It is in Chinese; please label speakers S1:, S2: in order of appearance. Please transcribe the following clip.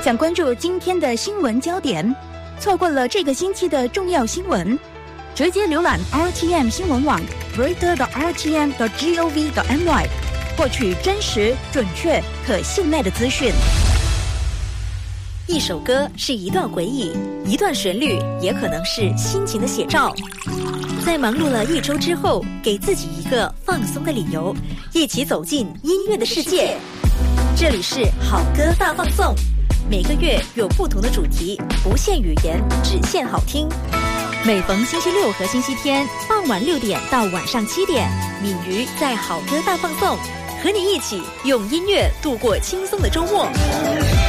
S1: 想关注今天的新闻焦点，错过了这个星期的重要新闻，直接浏览 RTM 新闻网 reader.rtm.gov.my， 获取真实、准确、可信赖的资讯。
S2: 一首歌是一段回忆，一段旋律也可能是心情的写照。在忙碌了一周之后，给自己一个放松的理由，一起走进音乐的世界。这里是好歌大放送，每个月有不同的主题，不限语言，只限好听。每逢星期六和星期天傍晚6点到晚上7点，敏瑜在好歌大放送，和你一起用音乐度过轻松的周末。